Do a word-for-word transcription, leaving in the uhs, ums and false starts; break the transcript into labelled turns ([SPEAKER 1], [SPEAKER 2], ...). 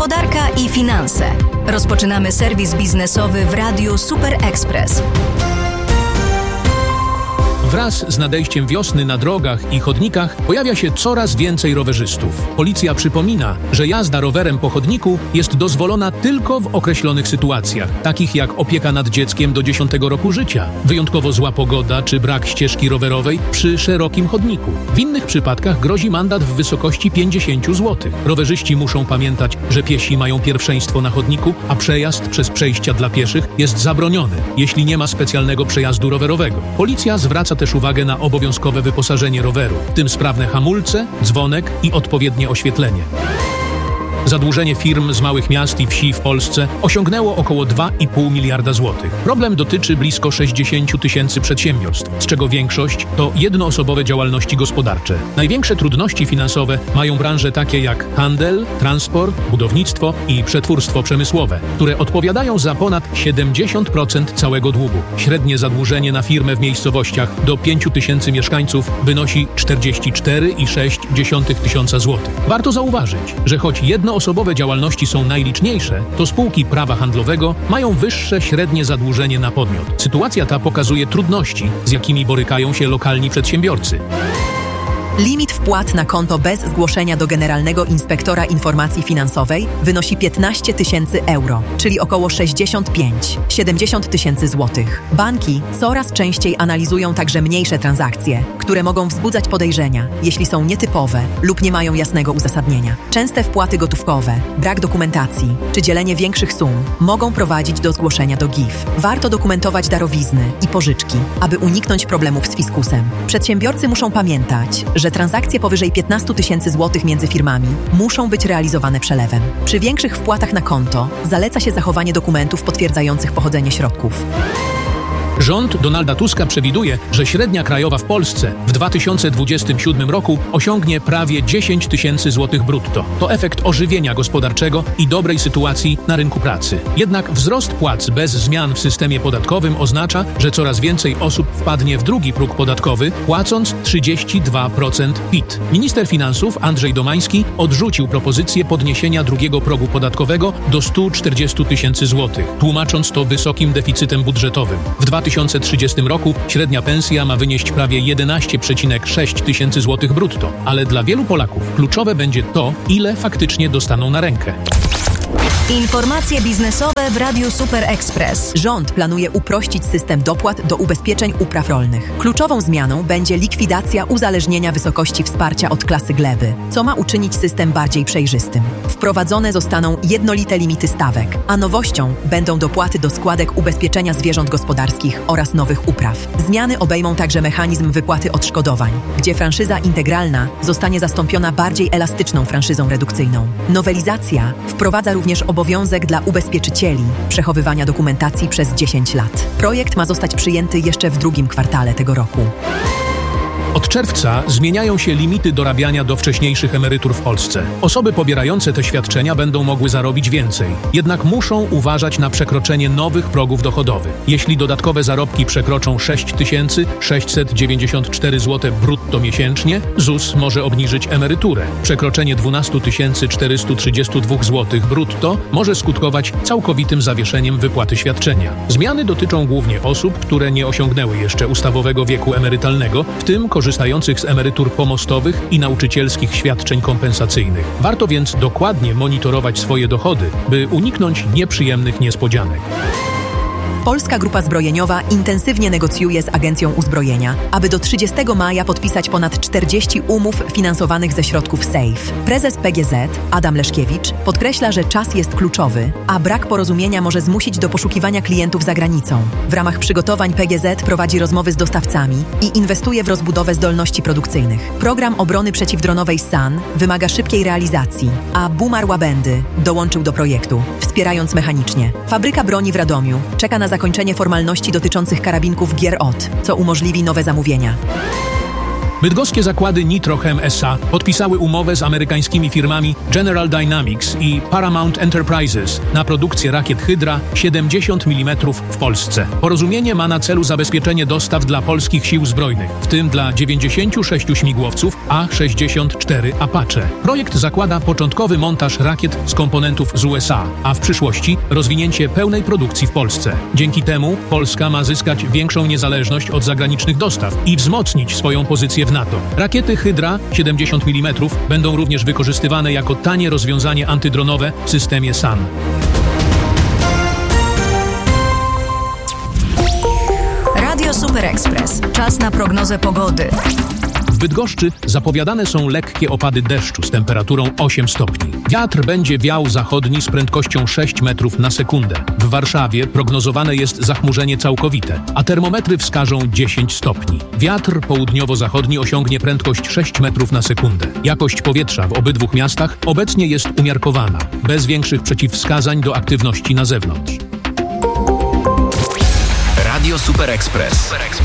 [SPEAKER 1] gospodarka i finanse. Rozpoczynamy serwis biznesowy w Radiu Super Express.
[SPEAKER 2] Wraz z nadejściem wiosny na drogach i chodnikach pojawia się coraz więcej rowerzystów. Policja przypomina, że jazda rowerem po chodniku jest dozwolona tylko w określonych sytuacjach, takich jak opieka nad dzieckiem do dziesiątego roku życia, wyjątkowo zła pogoda czy brak ścieżki rowerowej przy szerokim chodniku. W innych przypadkach grozi mandat w wysokości pięćdziesiąt złotych. Rowerzyści muszą pamiętać, że piesi mają pierwszeństwo na chodniku, a przejazd przez przejścia dla pieszych jest zabroniony, jeśli nie ma specjalnego przejazdu rowerowego. Policja zwraca też uwagę na obowiązkowe wyposażenie roweru, w tym sprawne hamulce, dzwonek i odpowiednie oświetlenie. Zadłużenie firm z małych miast i wsi w Polsce osiągnęło około dwa i pół miliarda złotych. Problem dotyczy blisko sześćdziesięciu tysięcy przedsiębiorstw, z czego większość to jednoosobowe działalności gospodarcze. Największe trudności finansowe mają branże takie jak handel, transport, budownictwo i przetwórstwo przemysłowe, które odpowiadają za ponad siedemdziesiąt procent całego długu. Średnie zadłużenie na firmę w miejscowościach do pięciu tysięcy mieszkańców wynosi czterdzieści cztery i sześć dziesiątych tysiąca złotych. Warto zauważyć, że choć jedno Jednoosobowe działalności są najliczniejsze, to spółki prawa handlowego mają wyższe średnie zadłużenie na podmiot. Sytuacja ta pokazuje trudności, z jakimi borykają się lokalni przedsiębiorcy.
[SPEAKER 3] Limit wpłat na konto bez zgłoszenia do Generalnego Inspektora Informacji Finansowej wynosi piętnaście tysięcy euro, czyli około sześćdziesiąt pięć do siedemdziesięciu tysięcy złotych. Banki coraz częściej analizują także mniejsze transakcje, które mogą wzbudzać podejrzenia, jeśli są nietypowe lub nie mają jasnego uzasadnienia. Częste wpłaty gotówkowe, brak dokumentacji czy dzielenie większych sum mogą prowadzić do zgłoszenia do G I F. Warto dokumentować darowizny i pożyczki, aby uniknąć problemów z fiskusem. Przedsiębiorcy muszą pamiętać, że transakcje powyżej piętnastu tysięcy złotych między firmami muszą być realizowane przelewem. Przy większych wpłatach na konto zaleca się zachowanie dokumentów potwierdzających pochodzenie środków.
[SPEAKER 2] Rząd Donalda Tuska przewiduje, że średnia krajowa w Polsce w dwa tysiące dwudziestym siódmym roku osiągnie prawie dziesięć tysięcy złotych brutto. To efekt ożywienia gospodarczego i dobrej sytuacji na rynku pracy. Jednak wzrost płac bez zmian w systemie podatkowym oznacza, że coraz więcej osób wpadnie w drugi próg podatkowy, płacąc trzydzieści dwa procent P I T. Minister finansów Andrzej Domański odrzucił propozycję podniesienia drugiego progu podatkowego do stu czterdziestu tysięcy złotych, tłumacząc to wysokim deficytem budżetowym. W dwa tysiące trzydziestym roku średnia pensja ma wynieść prawie jedenaście przecinek sześć tysięcy złotych brutto, ale dla wielu Polaków kluczowe będzie to, ile faktycznie dostaną na rękę.
[SPEAKER 1] Informacje biznesowe w Radiu Super Express.
[SPEAKER 3] Rząd planuje uprościć system dopłat do ubezpieczeń upraw rolnych. Kluczową zmianą będzie likwidacja uzależnienia wysokości wsparcia od klasy gleby, co ma uczynić system bardziej przejrzystym. Wprowadzone zostaną jednolite limity stawek, a nowością będą dopłaty do składek ubezpieczenia zwierząt gospodarskich oraz nowych upraw. Zmiany obejmą także mechanizm wypłaty odszkodowań, gdzie franszyza integralna zostanie zastąpiona bardziej elastyczną franszyzą redukcyjną. Nowelizacja wprowadza również obowiązek dla ubezpieczycieli przechowywania dokumentacji przez dziesięć lat. Projekt ma zostać przyjęty jeszcze w drugim kwartale tego roku.
[SPEAKER 2] Od czerwca zmieniają się limity dorabiania do wcześniejszych emerytur w Polsce. Osoby pobierające te świadczenia będą mogły zarobić więcej, jednak muszą uważać na przekroczenie nowych progów dochodowych. Jeśli dodatkowe zarobki przekroczą sześć tysięcy sześćset dziewięćdziesiąt cztery złote brutto miesięcznie, ZUS może obniżyć emeryturę. Przekroczenie dwanaście tysięcy czterysta trzydzieści dwa złotych brutto może skutkować całkowitym zawieszeniem wypłaty świadczenia. Zmiany dotyczą głównie osób, które nie osiągnęły jeszcze ustawowego wieku emerytalnego, w tym korzystających z emerytur pomostowych i nauczycielskich świadczeń kompensacyjnych. Warto więc dokładnie monitorować swoje dochody, by uniknąć nieprzyjemnych niespodzianek.
[SPEAKER 3] Polska Grupa Zbrojeniowa intensywnie negocjuje z Agencją Uzbrojenia, aby do trzydziestego maja podpisać ponad czterdzieści umów finansowanych ze środków S A F E. Prezes P G Z, Adam Leszkiewicz, podkreśla, że czas jest kluczowy, a brak porozumienia może zmusić do poszukiwania klientów za granicą. W ramach przygotowań P G Z prowadzi rozmowy z dostawcami i inwestuje w rozbudowę zdolności produkcyjnych. Program obrony przeciwdronowej S A N wymaga szybkiej realizacji, a Bumar Łabędy dołączył do projektu, wspierając mechanicznie. Fabryka broni w Radomiu czeka na zakończenie formalności dotyczących karabinków Gier Ot, co umożliwi nowe zamówienia.
[SPEAKER 2] Bydgoskie zakłady Nitrochem S A podpisały umowę z amerykańskimi firmami General Dynamics i Paramount Enterprises na produkcję rakiet Hydra siedemdziesiąt milimetrów w Polsce. Porozumienie ma na celu zabezpieczenie dostaw dla polskich sił zbrojnych, w tym dla dziewięćdziesięciu sześciu śmigłowców A sześćdziesiąt cztery Apache. Projekt zakłada początkowy montaż rakiet z komponentów z U S A, a w przyszłości rozwinięcie pełnej produkcji w Polsce. Dzięki temu Polska ma zyskać większą niezależność od zagranicznych dostaw i wzmocnić swoją pozycję w NATO. Rakiety Hydra siedemdziesiąt milimetrów będą również wykorzystywane jako tanie rozwiązanie antydronowe w systemie S A N.
[SPEAKER 1] Radio Super Express. Czas na prognozę pogody.
[SPEAKER 2] W Bydgoszczy zapowiadane są lekkie opady deszczu z temperaturą osiem stopni. Wiatr będzie wiał zachodni z prędkością sześć metrów na sekundę. W Warszawie prognozowane jest zachmurzenie całkowite, a termometry wskażą dziesięć stopni. Wiatr południowo-zachodni osiągnie prędkość sześć metrów na sekundę. Jakość powietrza w obydwu miastach obecnie jest umiarkowana, bez większych przeciwwskazań do aktywności na zewnątrz.
[SPEAKER 4] Radio Super Express.